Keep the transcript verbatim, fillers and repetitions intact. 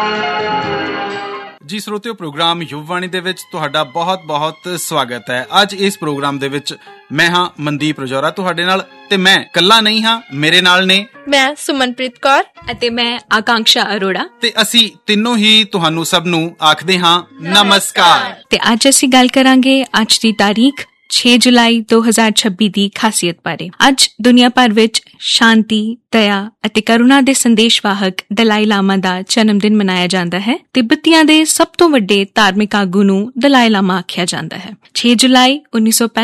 ਜੀ ਸਰੋਤਿਓ, ਪ੍ਰੋਗਰਾਮ ਯੁਵਵਾਣੀ ਦੇ ਵਿੱਚ ਤੁਹਾਡਾ ਬਹੁਤ ਬਹੁਤ ਸਵਾਗਤ ਹੈ। ਅੱਜ ਇਸ ਪ੍ਰੋਗਰਾਮ ਦੇ ਵਿੱਚ ਮੈਂ ਹਾਂ ਮਨਦੀਪ ਰਜੌਰਾ ਤੁਹਾਡੇ ਨਾਲ, ਤੇ ਮੈਂ ਇਕੱਲਾ ਨਹੀਂ ਹਾਂ, ਮੇਰੇ ਨਾਲ ਨੇ ਮੈਂ ਸੁਮਨਪ੍ਰੀਤ ਕੌਰ ਅਤੇ ਮੈਂ ਆਕਾਂक्षा ਅਰੋੜਾ, ਤੇ ਅਸੀਂ ਤਿੰਨੋਂ ਹੀ ਤੁਹਾਨੂੰ ਸਭ ਨੂੰ ਆਖਦੇ ਹਾਂ ਨਮਸਕਾਰ। ਤੇ ਅੱਜ ਅਸੀਂ ਗੱਲ ਕਰਾਂਗੇ ਅੱਜ ਦੀ ਤਾਰੀਖ ਛੇ ਜੁਲਾਈ ਦੋ ਹਜ਼ਾਰ ਛੱਬੀ ਦੀ ਖਾਸੀਅਤ ਬਾਰੇ। ਅੱਜ ਦੁਨੀਆ ਭਰ ਵਿੱਚ ਸ਼ਾਂਤੀ, ਦਇਆ ਅਤੇ ਕਰੁਣਾ ਦੇ ਸੰਦੇਸ਼ਵਾਹਕ ਦਲਾਈ ਲਾਮਾ ਦਾ ਜਨਮ ਦਿਨ ਮਨਾਇਆ ਜਾਂਦਾ ਹੈ। ਤਿੱਬਤੀਆਂ ਦੇ ਸਭ ਤੋਂ ਵੱਡੇ ਧਾਰਮਿਕ ਆਗੂ ਨੂੰ ਦਲਾਈ ਲਾਮਾ ਆਖਿਆ ਜਾਂਦਾ ਹੈ। ਛੇ ਜੁਲਾਈ ਉੱਨੀ ਸੌ